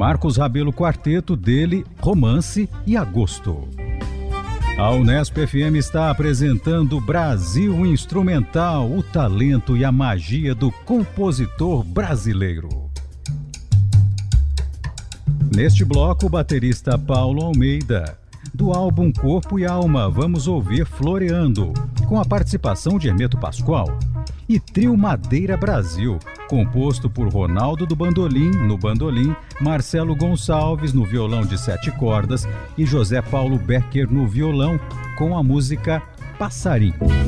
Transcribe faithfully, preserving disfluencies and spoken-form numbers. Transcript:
Marcos Rabelo Quarteto, dele Romance e Agosto. A Unesp F M está apresentando Brasil Instrumental, o talento e a magia do compositor brasileiro. Neste bloco, o baterista Paulo Almeida. Do álbum Corpo e Alma, vamos ouvir Floreando, com a participação de Hermeto Pascoal. E Trio Madeira Brasil, composto por Ronaldo do Bandolim, no bandolim, Marcelo Gonçalves no violão de sete cordas e José Paulo Becker no violão, com a música Passarinho.